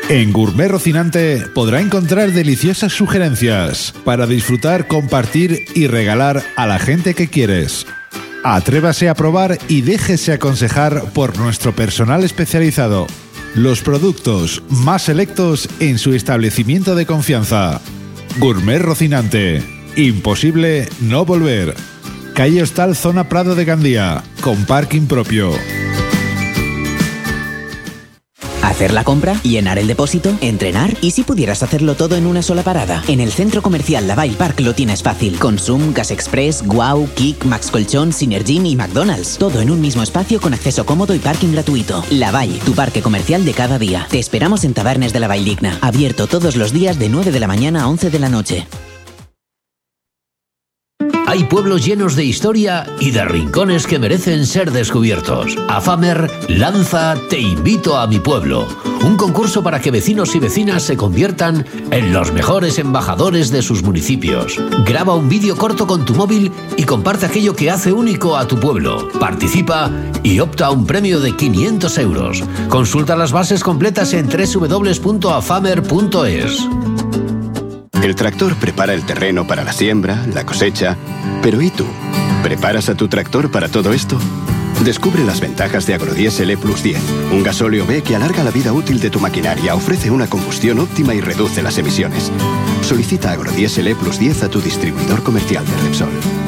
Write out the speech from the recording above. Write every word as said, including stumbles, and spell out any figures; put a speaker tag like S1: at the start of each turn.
S1: En Gourmet Rocinante podrá encontrar deliciosas sugerencias para disfrutar, compartir y regalar a la gente que quieres. Atrévase a probar y déjese aconsejar por nuestro personal especializado. Los productos más selectos en su establecimiento de confianza. Gourmet Rocinante. Imposible no volver. Calle Hostal, zona Prado de Gandía, con parking propio.
S2: Hacer la compra, llenar el depósito, entrenar y si pudieras hacerlo todo en una sola parada. En el Centro Comercial Lavalle Park lo tienes fácil. Consum, Gas Express, Guau, Kik, Max Colchón, Synergy y McDonald's. Todo en un mismo espacio con acceso cómodo y parking gratuito. Lavalle, tu parque comercial de cada día. Te esperamos en Tabernes de la Valldigna. Abierto todos los días de nueve de la mañana a once de la noche.
S3: Hay pueblos llenos de historia y de rincones que merecen ser descubiertos. AFAMER lanza Te invito a mi pueblo, un concurso para que vecinos y vecinas se conviertan en los mejores embajadores de sus municipios. Graba un vídeo corto con tu móvil y comparte aquello que hace único a tu pueblo. Participa y opta a un premio de quinientos euros. Consulta las bases completas en doble u doble u doble u punto afamer punto es.
S4: El tractor prepara el terreno para la siembra, la cosecha. Pero ¿y tú? ¿Preparas a tu tractor para todo esto? Descubre las ventajas de Agrodiesel E plus diez, un gasóleo B que alarga la vida útil de tu maquinaria, ofrece una combustión óptima y reduce las emisiones. Solicita Agrodiesel E plus diez a tu distribuidor comercial de Repsol.